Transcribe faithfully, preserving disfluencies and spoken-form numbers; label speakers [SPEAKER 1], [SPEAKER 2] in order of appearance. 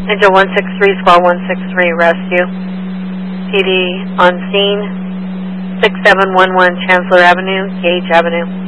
[SPEAKER 1] Engine one six three, squad one six three, rescue. P D on scene, six seven one one Chancellor Avenue, Gage Avenue.